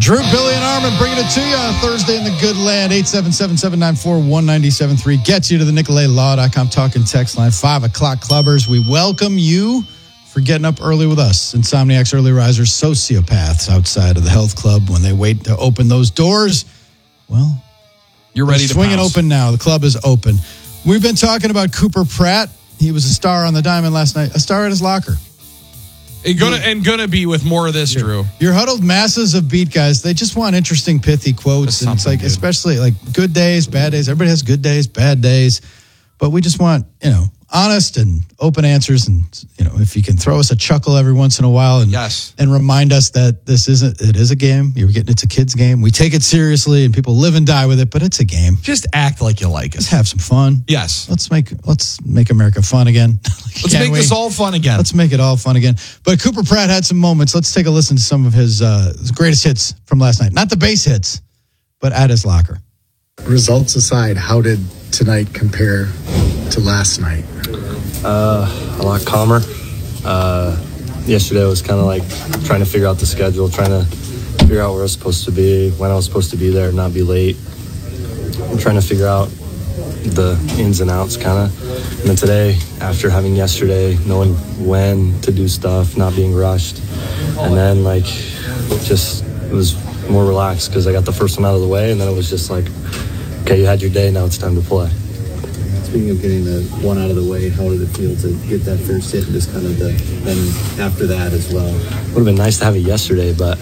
Drew, Billy, and Armin bringing it to you on a Thursday in the good land. 877-794-1973 gets you to the NicoletLaw.com talking text line. 5 o'clock clubbers. We welcome you for getting up early with us. Insomniacs, early risers, sociopaths outside of the health club when they wait to open those doors. Well, you're ready to swing it pounce. open now. The club is open. We've been talking about Cooper Pratt. He was a star on the diamond last night, a star at his locker. Gonna be with more of this, Drew. Your huddled masses of beat guys, they just want interesting, pithy quotes. And it's like, especially like good days, bad days. Everybody has good days, bad days. But we just want, honest and open answers. And, if you can throw us a chuckle every once in a while and remind us that it is a game. It's a kid's game. We take it seriously and people live and die with it, but it's a game. Just act like you like it. Let's have some fun. Yes. Let's make America fun again. Let's make this all fun again. Let's make it all fun again. But Cooper Pratt had some moments. Let's take a listen to some of his greatest hits from last night. Not the base hits, but at his locker. Results aside, how did tonight compare to last night? A lot calmer. Yesterday I was kind of like trying to figure out the schedule, trying to figure out where I was supposed to be, when I was supposed to be there, not be late. I'm trying to figure out the ins and outs kind of. And then today, after having yesterday, knowing when to do stuff, not being rushed, and then it was more relaxed because I got the first one out of the way, and then it was just like, okay, you had your day, now it's time to play. Speaking of getting the one out of the way, how did it feel to get that first hit and just kind of then after that as well? Would have been nice to have it yesterday, but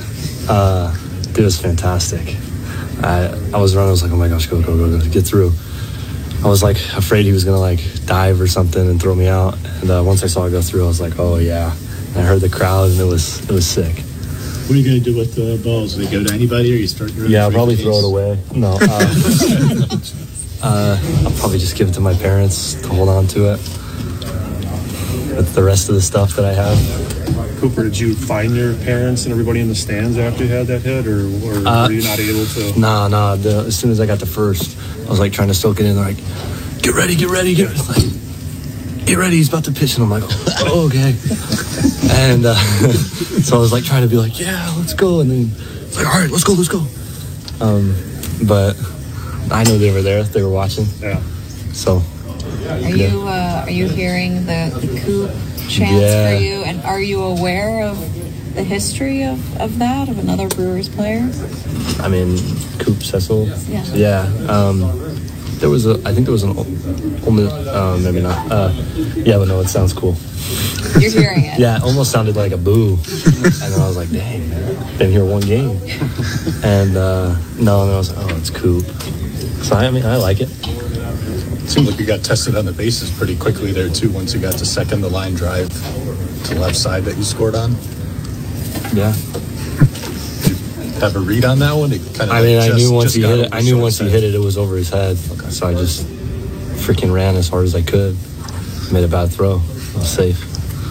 it was fantastic. I was running, I was like, oh my gosh, go, get through. I was like afraid he was going to dive or something and throw me out. And once I saw it go through, I was like, oh yeah. And I heard the crowd and it was sick. What are you going to do with the balls? Do they go to anybody or you start your own? Yeah, I'll probably throw it away. No. I'll probably just give it to my parents to hold on to it with the rest of the stuff that I have. Cooper, did you find your parents and everybody in the stands after you had that hit, or were you not able to? Nah. As soon as I got to first, I was trying to soak it in. They're like, get ready. Get ready. He's about to pitch. And I'm like, oh, okay. And so I was trying to be like, yeah, let's go. And then it's like, all right, let's go. But I know they were there. They were watching. Yeah. So. Are you hearing the Coop chants for you? And are you aware of the history of that, of another Brewers player? I mean, Coop Cecil? Yeah. I think there was an, maybe not. Yeah, but no, it sounds cool. You're hearing it. Yeah, it almost sounded like a boo. And then I was like, dang, man, been here one game. And no, and I was like, oh, it's Coop. So, I mean, I like it. Seemed like you got tested on the bases pretty quickly there, too, once you got to second, the line drive to the left side that you scored on. Yeah. Did you have a read on that one? I knew once he hit it. I knew once he hit it, it was over his head. Okay. So I just freaking ran as hard as I could. Made a bad throw. I was safe.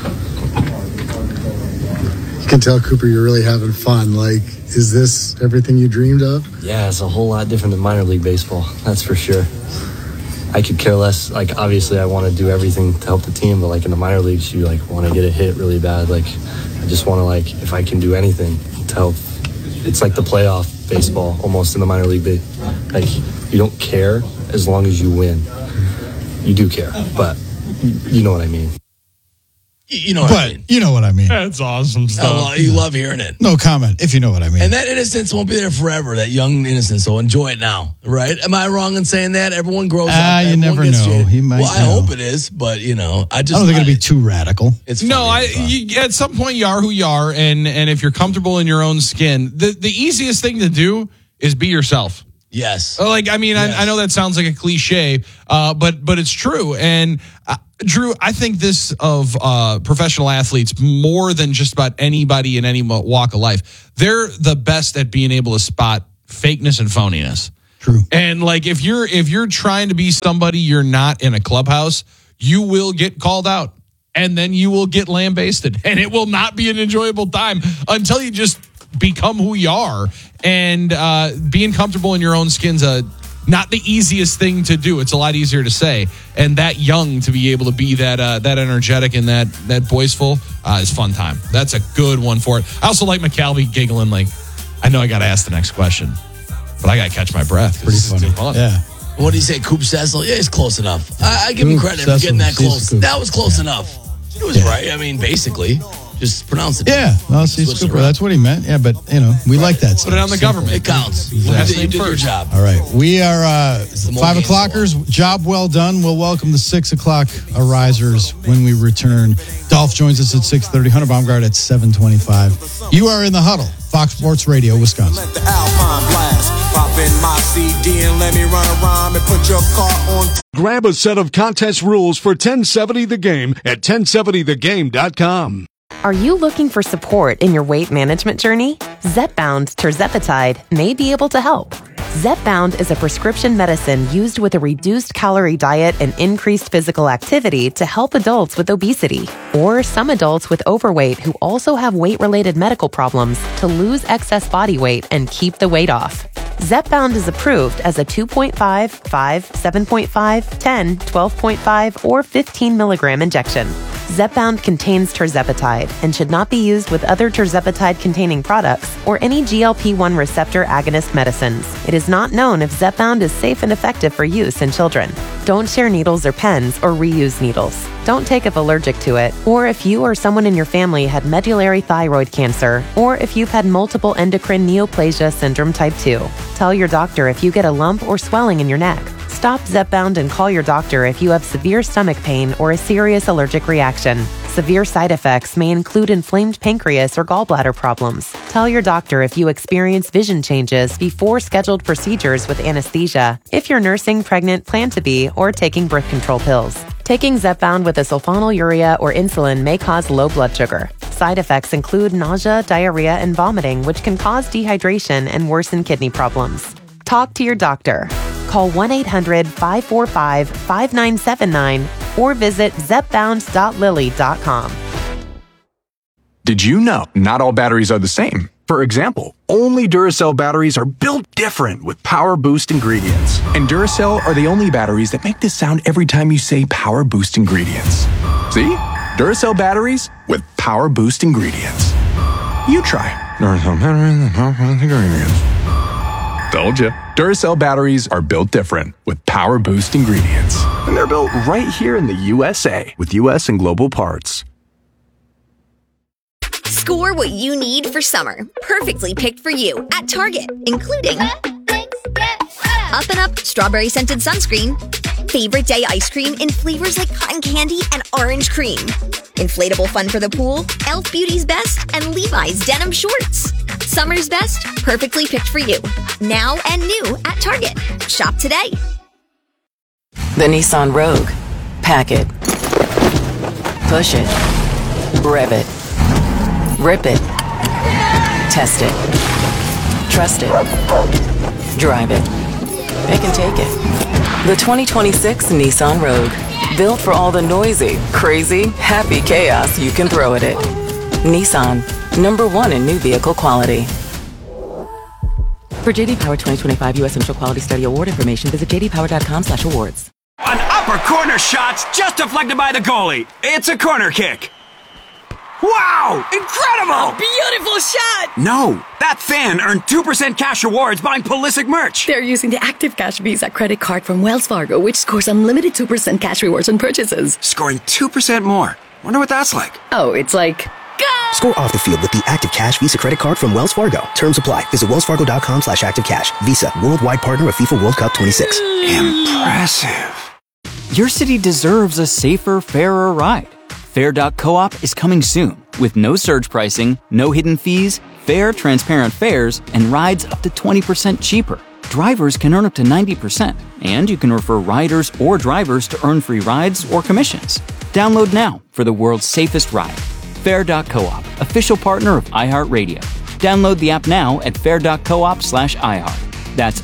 You can tell, Cooper, you're really having fun. Is this everything you dreamed of? Yeah, it's a whole lot different than minor league baseball. That's for sure. I could care less. Obviously, I want to do everything to help the team, but in the minor leagues, you want to get a hit really bad. I just want to if I can do anything to help. It's like the playoff baseball almost in the minor league. You don't care as long as you win. You do care, but you know what I mean. You know what I mean. You know what I mean. That's awesome stuff. You love hearing it. No comment, if you know what I mean. And that innocence won't be there forever, that young innocence, so enjoy it now, right? Am I wrong in saying that? Everyone grows up. You never know. He might I hope it is, but, I don't think it's going to be too radical. It's at some point you are who you are, and if you're comfortable in your own skin, the easiest thing to do is be yourself. Yes. I know that sounds like a cliche, but it's true. And Drew, I think this of professional athletes more than just about anybody in any walk of life. They're the best at being able to spot fakeness and phoniness. True. And if you're trying to be somebody you're not in a clubhouse, you will get called out, and then you will get lambasted, and it will not be an enjoyable time until you just become who you are. And being comfortable in your own skin's not the easiest thing to do. It's a lot easier to say. And that young to be able to be that energetic and that boisterful is fun time. That's a good one for it. I also like McCalvy giggling I know I got to ask the next question, but I got to catch my breath. Pretty funny. Yeah. What do you say, Coop Cecil? Yeah, it's close enough. I give him credit for getting that close. That was close enough. It was right. I mean, basically, just pronounce it. Yeah, well, Cecil Cooper. That's what he meant. Yeah, but we like that. Put it on the government. It counts. Exactly. You did your job. All right, we are 5 o'clockers. Job well done. We'll welcome the 6 o'clock arisers when we return. Dolph joins us at 6:30. Hunter Baumgart at 7:25. You are in the huddle. Fox Sports Radio, Wisconsin. Let the Alpine blast. Pop in my CD and let me run around and put your car on. Grab a set of contest rules for 1070 The Game at 1070thegame.com. Are you looking for support in your weight management journey? Zepbound Tirzepatide may be able to help. Zepbound is a prescription medicine used with a reduced calorie diet and increased physical activity to help adults with obesity or some adults with overweight who also have weight-related medical problems to lose excess body weight and keep the weight off. Zepbound is approved as a 2.5, 5, 7.5, 10, 12.5, or 15 milligram injection. Zepbound contains tirzepatide and should not be used with other tirzepatide-containing products or any GLP-1 receptor agonist medicines. It is not known if Zepbound is safe and effective for use in children. Don't share needles or pens or reuse needles. Don't take if allergic to it, or if you or someone in your family had medullary thyroid cancer, or if you've had multiple endocrine neoplasia syndrome type 2. Tell your doctor if you get a lump or swelling in your neck. Stop Zepbound and call your doctor if you have severe stomach pain or a serious allergic reaction. Severe side effects may include inflamed pancreas or gallbladder problems. Tell your doctor if you experience vision changes before scheduled procedures with anesthesia, if you're nursing, pregnant, plan to be, or taking birth control pills. Taking Zepbound with a sulfonylurea or insulin may cause low blood sugar. Side effects include nausea, diarrhea, and vomiting, which can cause dehydration and worsen kidney problems. Talk to your doctor. Call 1-800-545-5979 or visit zepbound.lilly.com. Did you know not all batteries are the same? For example, only Duracell batteries are built different with Power Boost ingredients. And Duracell are the only batteries that make this sound every time you say Power Boost ingredients. See? Duracell batteries with Power Boost ingredients. You try Duracell batteries with Power Boost ingredients. Told you. Duracell batteries are built different with Power Boost ingredients. And they're built right here in the USA with US and global parts. Score what you need for summer. Perfectly picked for you at Target, including Up and Up strawberry scented sunscreen, favorite day ice cream in flavors like cotton candy and orange cream, inflatable fun for the pool, Elf Beauty's Best, and Levi's denim shorts. Summer's best, perfectly picked for you. Now and new at Target. Shop today. The Nissan Rogue. Pack it. Push it. Rev it. Rip it. Test it. Trust it. Drive it. It can take it. The 2026 Nissan Rogue. Built for all the noisy, crazy, happy chaos you can throw at it. Nissan. #1 in new vehicle quality. For JD Power 2025 U.S. Central Quality Study Award information, visit jdpower.com/awards. An upper corner shot's just deflected by the goalie. It's a corner kick. Wow! Incredible! Beautiful shot! No, that fan earned 2% cash rewards buying Pulisic merch. They're using the Active Cash Visa credit card from Wells Fargo, which scores unlimited 2% cash rewards on purchases. Scoring 2% more. Wonder what that's like. Oh, it's like... Go! Score off the field with the Active Cash Visa credit card from Wells Fargo. Terms apply. Visit wellsfargo.com/activecash. Visa, worldwide partner of FIFA World Cup 26. Impressive. Your city deserves a safer, fairer ride. Fair.coop is coming soon with no surge pricing, no hidden fees, fair, transparent fares, and rides up to 20% cheaper. Drivers can earn up to 90%, and you can refer riders or drivers to earn free rides or commissions. Download now for the world's safest ride. Fair.coop, official partner of iHeartRadio. Download the app now at fair.coop/iHeart. That's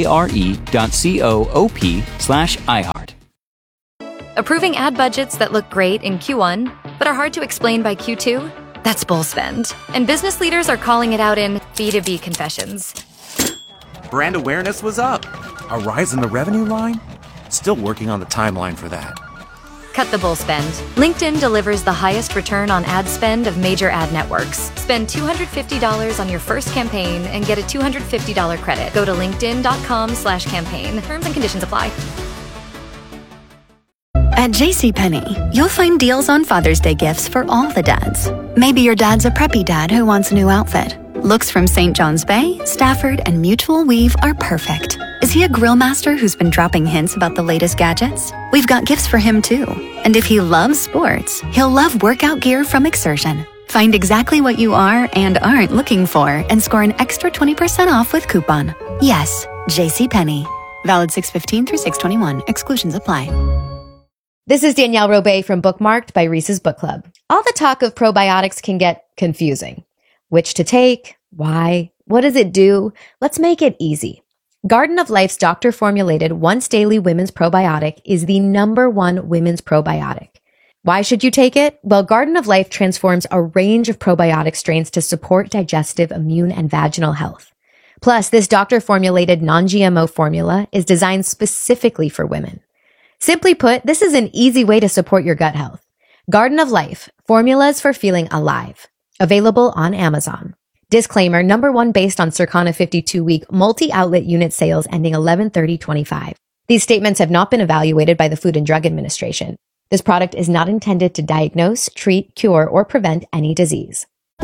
FARE.coop/iHeart. Approving ad budgets that look great in Q1, but are hard to explain by Q2? That's bull spend. And business leaders are calling it out in B2B confessions. Brand awareness was up. A rise in the revenue line? Still working on the timeline for that. cut the bull spend. LinkedIn delivers the highest return on ad spend of major ad networks. Spend $250 on your first campaign and get a $250 credit. Go to linkedin.com/campaign. Terms and conditions apply. At JCPenney, you'll find deals on Father's Day gifts for all the dads. Maybe your dad's a preppy dad who wants a new outfit. Looks from St. John's Bay, Stafford, and Mutual Weave are perfect. Is he a grill master who's been dropping hints about the latest gadgets? We've got gifts for him too. And if he loves sports, he'll love workout gear from Exertion. Find exactly what you are and aren't looking for and score an extra 20% off with coupon. Yes, JCPenney. Valid 6/15 through 6/21. Exclusions apply. This is Danielle Robay from Bookmarked by Reese's Book Club. All the talk of probiotics can get confusing. Which to take? Why? What does it do? Let's make it easy. Garden of Life's doctor-formulated once-daily women's probiotic is the #1 women's probiotic. Why should you take it? Well, Garden of Life transforms a range of probiotic strains to support digestive, immune, and vaginal health. Plus, this doctor-formulated non-GMO formula is designed specifically for women. Simply put, this is an easy way to support your gut health. Garden of Life, formulas for feeling alive. Available on Amazon. Disclaimer, #1 based on Circana 52-week multi-outlet unit sales ending 11/30/25. These statements have not been evaluated by the Food and Drug Administration. This product is not intended to diagnose, treat, cure, or prevent any disease.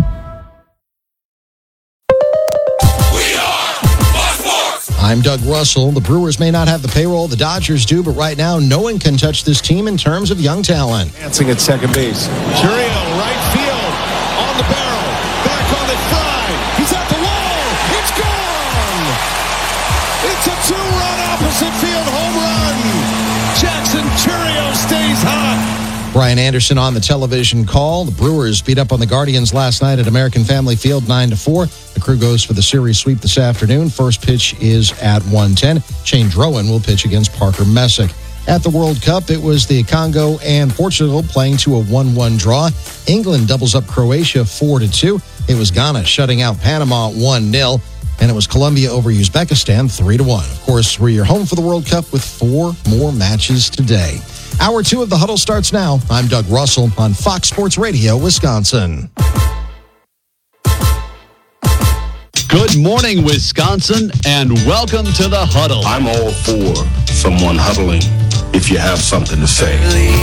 I'm Doug Russell. The Brewers may not have the payroll the Dodgers do, but right now, no one can touch this team in terms of young talent. Dancing at second base. Churriel, right field, on the barrel, back on the fly. He's at the wall. It's gone. It's a 2-run opposite field home run. Jackson Churriel stays hot. Brian Anderson on the television call. The Brewers beat up on the Guardians last night at American Family Field 9-4. The crew goes for the series sweep this afternoon. First pitch is at 1:10. Shane Drowan will pitch against Parker Messick. At the World Cup, it was the Congo and Portugal playing to a 1-1 draw. England doubles up Croatia 4-2. It was Ghana shutting out Panama 1-0. And it was Colombia over Uzbekistan 3-1. Of course, we're your home for the World Cup with 4 more matches today. Hour 2 of The Huddle starts now. I'm Doug Russell on Fox Sports Radio, Wisconsin. Good morning, Wisconsin, and welcome to The Huddle. I'm all for someone huddling if you have something to say.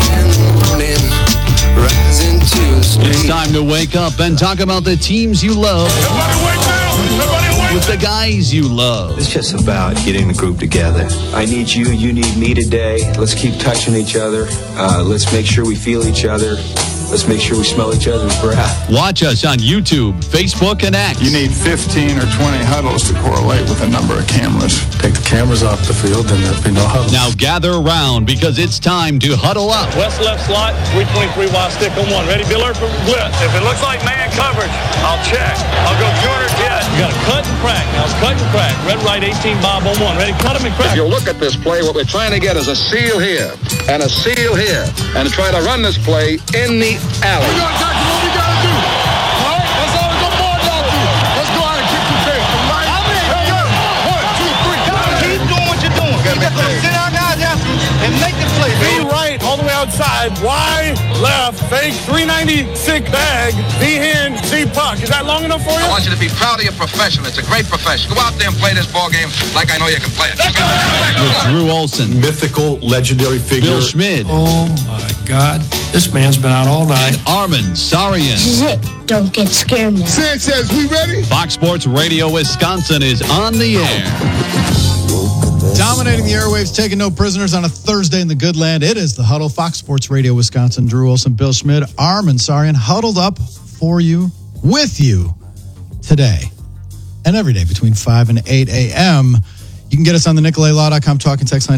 It's time to wake up and talk about the teams you love. Everybody wake up! With the guys you love. It's just about getting the group together. I need you, you need me today. Let's keep touching each other. Let's make sure we feel each other. Let's make sure we smell each other's breath. Watch us on YouTube, Facebook, and X. You need 15 or 20 huddles to correlate with a number of cameras. Take the cameras off the field, then there'll be no huddles. Now gather around because it's time to huddle up. West left slot, 323 wide stick on 1. Ready, Biller for blitz. If it looks like man coverage, I'll check. I'll go corner jet. You got to cut and crack. Now it's cut and crack. Red right 18 Bob on 1. Ready, cut him and crack. If you look at this play, what we're trying to get is a seal here and a seal here and try to run this play in the alley. We're going to tackle what we got to do. All right? That's all the board got to do. Let's go out and kick some tail. Right? Hey, yo. 1, 2, 3. Keep doing what you're doing. You're just going to sit our guys after and make the play. Be right, all the way outside. Y, left, fake, 396 bag, D hand, C puck. Is that long enough for you? I want you to be proud of your profession. It's a great profession. Go out there and play this ball game like I know you can play it. With Drew Olson, mythical, legendary figure. Bill Schmid. Oh my God, this man's been out all night. And Armin Sarian. This is it. Don't get scared now. Sanchez, we ready? Fox Sports Radio Wisconsin is on the air. Dominating the airwaves, taking no prisoners on a Thursday in the good land. It is The Huddle, Fox Sports Radio Wisconsin. Drew Olson, Bill Schmid, Armin Sarian, huddled up for you, with you today and every day between 5 and 8 a.m. You can get us on the NicoletLaw.com talk and text line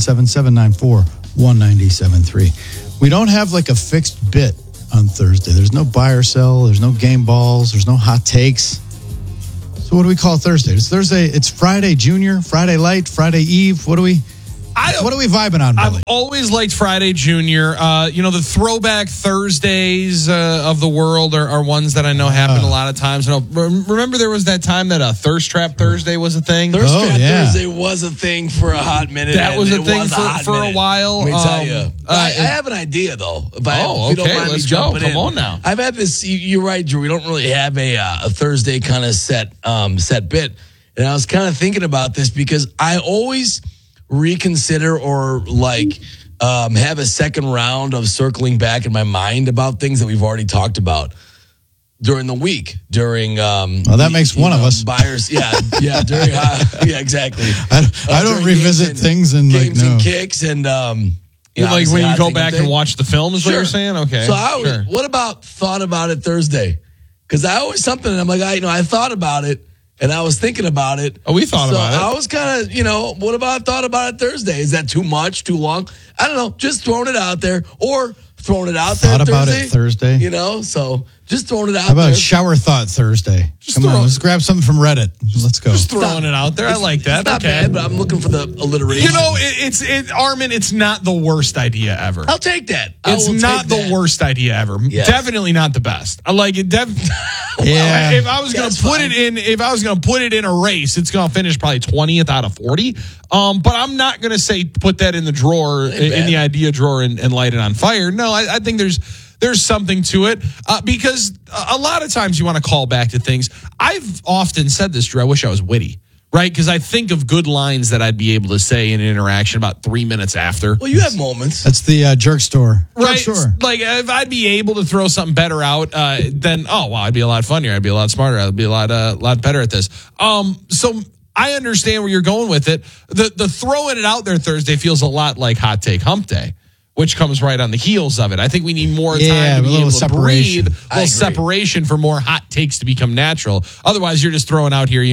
877-794-1973. We don't have like a fixed bit on Thursday. There's no buy or sell. There's no game balls. There's no hot takes. So what do we call Thursday? It's Thursday. It's Friday Junior, Friday Light, Friday Eve. What do we? What are we vibing on, Billy? I've always liked Friday Junior. The throwback Thursdays of the world are ones that I know happen a lot of times. Remember there was that time that Thirst Trap Thursday was a thing? Thirst Trap Thursday was a thing for a hot minute. That was a thing for a while. Let me tell you. I have an idea, though. If you don't mind let's me go. jumping Come in. on now. I've had this. You're right, Drew. We don't really have a Thursday kind of set bit. And I was kind of thinking about this because I always reconsider or have a second round of circling back in my mind about things that we've already talked about during the week. During that makes one of us. Buyers, during exactly. I don't revisit things and games and kicks and when you go back and watch the film is what you're saying? Okay. So what about thought about it Thursday? Because I always something and I'm like, I thought about it. And I was thinking about it. Oh, we thought about it. I was kind of, what about thought about it Thursday? Is that too much, too long? I don't know. Just throwing it out there or throwing it out there Thursday. Thought about it Thursday. So just throwing it out there. How about shower thought Thursday? Come on, let's grab something from Reddit. Let's go. Just throwing it out there. I like that. It's not bad, but I'm looking for the alliteration. Armin, it's not the worst idea ever. I'll take that. It's not the worst idea ever. Yes. Definitely not the best. I like it. Yeah. If I was going to put it in a race, it's going to finish probably 20th out of 40. But I'm not going to say put that in the drawer, in the idea drawer, and light it on fire. No, I think there's something to it because a lot of times you want to call back to things. I've often said this, Drew. I wish I was witty. Right, because I think of good lines that I'd be able to say in an interaction about 3 minutes after. Well, you have moments. That's the jerk store. Right, Jerk store. like if I'd be able to throw something better out, then I'd be a lot funnier. I'd be a lot smarter. I'd be a lot better at this. So I understand where you're going with it. The throwing it out there Thursday feels a lot like Hot Take Hump Day, which comes right on the heels of it. I think we need more time to be able to breathe, a little separation for more hot takes to become natural. Otherwise, you're just throwing out here,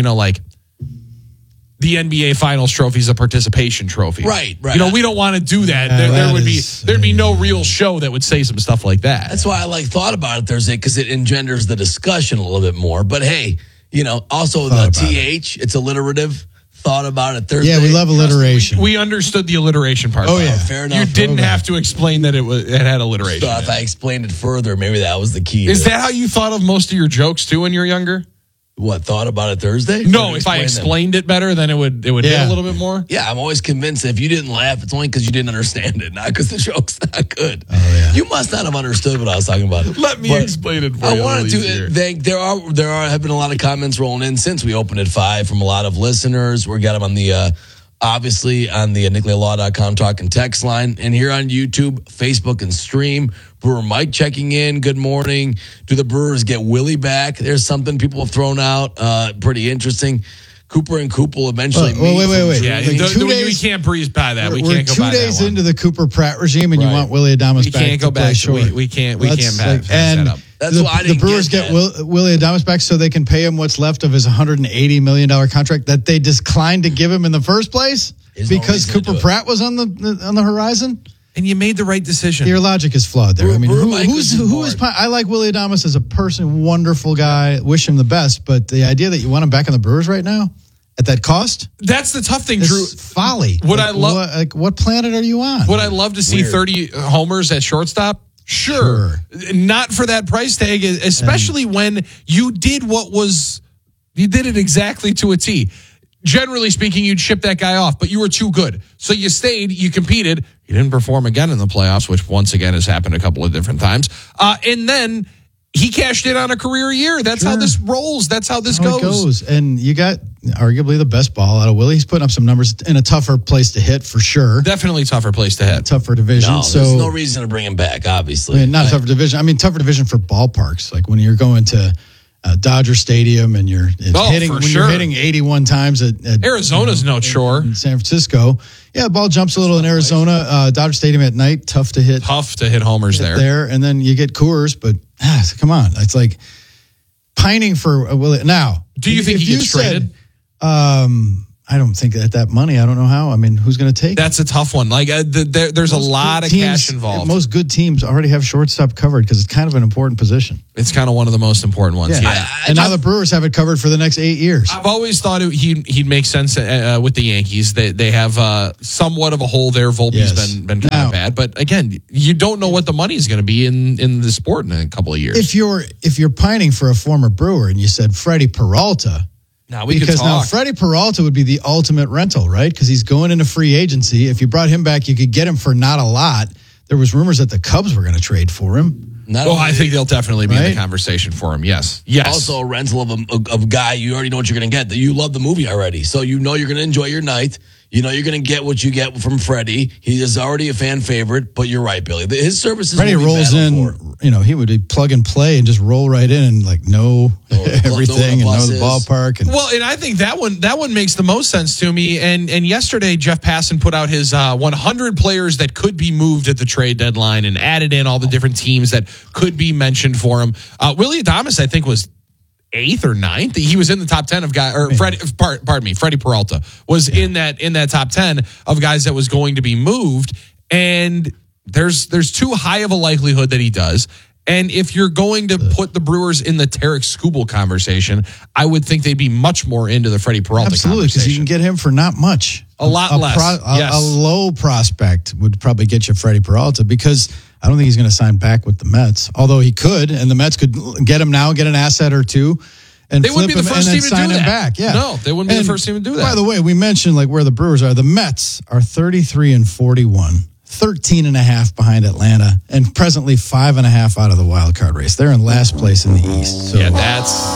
the NBA Finals trophy is a participation trophy. Right. We don't want to do that. There'd be no real show that would say some stuff like that. That's why I thought about it Thursday because it engenders the discussion a little bit more. But hey, also the TH, it's alliterative. Thought about it Thursday. Yeah, we love alliteration. We understood the alliteration part. Oh, yeah. Fair enough. You didn't have to explain that it had alliteration. So if I explained it further, maybe that was the key. Is that how you thought of most of your jokes too when you were younger? What, thought about it Thursday? No, if I explained it better, then it would hit a little bit more. Yeah, I'm always convinced that if you didn't laugh, it's only because you didn't understand it, not because the joke's not good. Oh, yeah. You must not have understood what I was talking about. Let me explain it for you. I wanted to thank. There have been a lot of comments rolling in since we opened at 5 from a lot of listeners. We got them on the obviously on the NicoletLaw.com talk and text line, and here on YouTube, Facebook, and stream. Brewer Mike checking in. Good morning. Do the Brewers get Willie back? There's something people have thrown out. Pretty interesting. Cooper and Coop will eventually meet. Wait. Yeah, we can't breeze by that. We can't go by that. We're 2 days into the Cooper Pratt regime, and you want Willie Adames back. We can't go back. We can't pass that up. That's why I didn't the Brewers get Willie Adames back so they can pay him what's left of his $180 million contract that they declined to give him in the first place because Cooper Pratt was on the horizon. And you made the right decision. Your logic is flawed there. I mean, who is? I like Willie Adames as a person, wonderful guy. Wish him the best, but the idea that you want him back on the Brewers right now at that cost, that's the tough thing, Drew. Folly. What planet are you on? Would I love to see 30 homers at shortstop? Sure. Not for that price tag, especially when you did it exactly to a T. Generally speaking, you'd ship that guy off, but you were too good. So you stayed, you competed. You didn't perform again in the playoffs, which once again has happened a couple of different times. And then he cashed in on a career year. That's how this rolls. That's how this goes. And you got arguably the best ball out of Willie. He's putting up some numbers in a tougher place to hit for sure. Definitely tougher place to hit. Tougher division. No, there's no reason to bring him back, obviously. Not a tougher division. I mean, tougher division for ballparks. Like when you're going to Dodger Stadium and you're hitting 81 times at Arizona's no chore. In San Francisco. Yeah, the ball jumps a little in Arizona. Dodger Stadium at night, tough to hit homers there. And then you get Coors, but come on. It's like pining for Willie. Now, do you think he gets traded? I don't think that money, I don't know how. I mean, who's going to take it? That's a tough one. Like there's a lot of cash involved. Most good teams already have shortstop covered because it's kind of an important position. It's kind of one of the most important ones. Yeah. And now the Brewers have it covered for the next 8 years. I've always thought he'd make sense with the Yankees. They have somewhat of a hole there. Volpe's been kind of bad, but again, you don't know what the money is going to be in the sport in a couple of years. If you're pining for a former Brewer and you said Freddie Peralta. Now Freddie Peralta would be the ultimate rental, right? Because he's going into free agency. If you brought him back, you could get him for not a lot. There was rumors that the Cubs were going to trade for him. I think they'll definitely be in the conversation for him. Yes. Also, a rental of a guy you already know what you're going to get. You love the movie already, so you know you're going to enjoy your night. You know you're going to get what you get from Freddie. He is already a fan favorite, but you're right, Billy. His services. Freddie rolls in. He would be plug and play and just roll right in and know everything and know the ballpark. And I think that one makes the most sense to me. And yesterday, Jeff Passan put out his 100 players that could be moved at the trade deadline and added in all the different teams that could be mentioned for him. Willy Adames, I think, was 8th or 9th. He was in the top 10 of guys, or Freddie Peralta was in that top 10 of guys that was going to be moved. And there's too high of a likelihood that he does. And if you're going to put the Brewers in the Tarek Skubal conversation, I would think they'd be much more into the Freddie Peralta Absolutely, because you can get him for not much. A lot less. A low prospect would probably get you Freddie Peralta because I don't think he's going to sign back with the Mets, although he could, and the Mets could get him now, get an asset or two, and they wouldn't be the first team to sign do him that. Back. Yeah. No, they wouldn't be the first team to do that. By the way, we mentioned where the Brewers are. The Mets are 33-41. 13.5 behind Atlanta, and presently 5.5 out of the wild card race. They're in last place in the East. So that's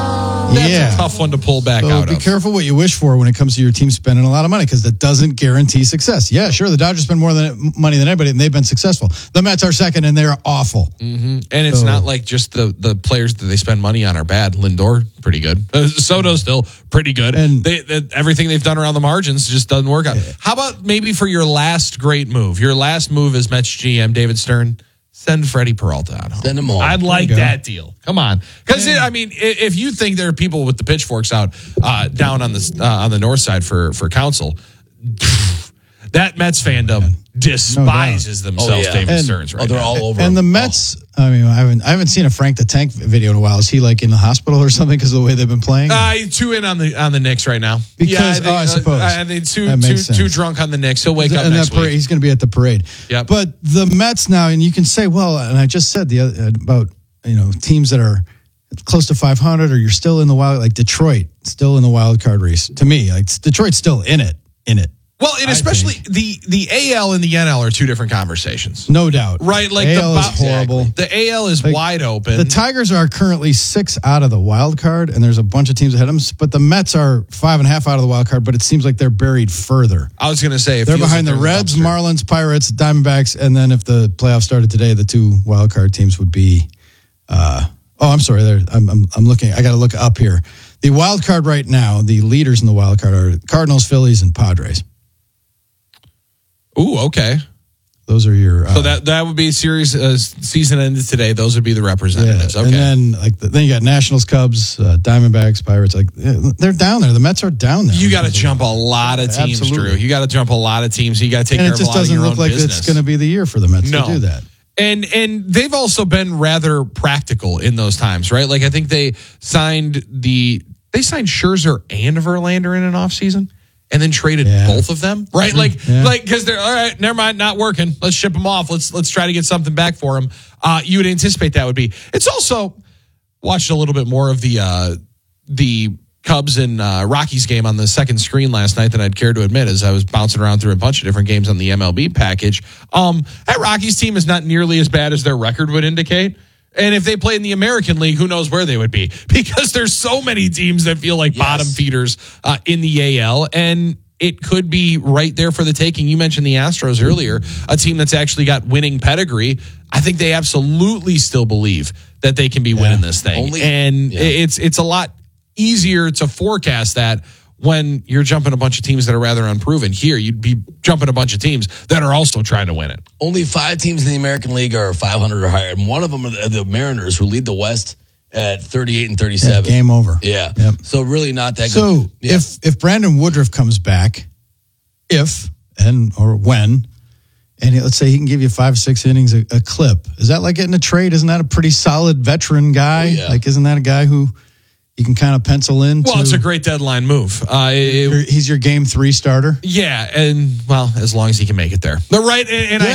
a tough one to pull back out of. Be careful what you wish for when it comes to your team spending a lot of money, because that doesn't guarantee success. Yeah, sure, the Dodgers spend more money than anybody, and they've been successful. The Mets are second, and they're awful. Mm-hmm. And it's not like just the players that they spend money on are bad. Lindor, pretty good. Soto's still pretty good. And everything they've done around the margins just doesn't work out. How about maybe for your last great move? Your last move as Mets GM, David Stern, send Freddie Peralta out home. Send him home. I'd like that deal. Come on. Because, if you think there are people with the pitchforks out down on the north side for council, that Mets fandom despises themselves, David Stearns right they're now. all over and him. the Mets, I haven't seen a Frank the Tank video in a while. Is he in the hospital or something because of the way they've been playing? Too in on the Knicks right now. Because I suppose. I think too drunk on the Knicks. He'll wake up next week. He's going to be at the parade. Yep. But the Mets now, and you can say, and I just said about teams that are close to 500 or you're still in the wild, like Detroit, still in the wild card race. To me, Detroit's still in it. Well, and especially the AL and the NL are two different conversations. No doubt. Right? Like the AL is horrible. The AL is wide open. The Tigers are currently 6 out of the wild card, and there's a bunch of teams ahead of them. But the Mets are 5.5 out of the wild card, but it seems like they're buried further. I was going to say. They're behind the Reds, Marlins, Pirates, Diamondbacks, and then if the playoffs started today, the 2 wild card teams would be I'm sorry. I'm looking. I got to look up here. The wild card right now, the leaders in the wild card are Cardinals, Phillies, and Padres. Ooh, okay. Those are your. So that would be series season ended today. Those would be the representatives. Yeah. Okay. And then then you got Nationals, Cubs, Diamondbacks, Pirates. They're down there. The Mets are down there. You got to jump a lot of teams, Absolutely. Drew. You got to jump a lot of teams. You got to take care of a lot of your own business. And it just doesn't look like it's going to be the year for the Mets to do that. And they've also been rather practical in those times, right? Like I think they signed Scherzer and Verlander in an offseason and then traded both of them, right? Because they're all right, never mind, not working. Let's ship them off. Let's try to get something back for them. You would anticipate that would be. It's also watched a little bit more of the Cubs and Rockies game on the second screen last night than I'd care to admit, as I was bouncing around through a bunch of different games on the MLB package. That Rockies team is not nearly as bad as their record would indicate. And if they play in the American League, who knows where they would be? Because there's so many teams that feel like bottom feeders in the AL. And it could be right there for the taking. You mentioned the Astros earlier, a team that's actually got winning pedigree. I think they absolutely still believe that they can be winning this thing. It's a lot easier to forecast that when you're jumping a bunch of teams that are rather unproven. Here, you'd be jumping a bunch of teams that are also trying to win it. Only 5 teams in the American League are 500 or higher, and one of them are the Mariners, who lead the West at 38 and 37. Yeah, game over. Yeah. Yep. So really not that So good. Yeah. if Brandon Woodruff comes back, or when, and let's say he can give you 5 or 6 innings a clip, is that like getting a trade? Isn't that a pretty solid veteran guy? Oh, yeah. Like, isn't that a guy who you can kind of pencil in? Well, it's a great deadline move. He's your game 3 starter. Yeah, and well, as long as he can make it there. But right, and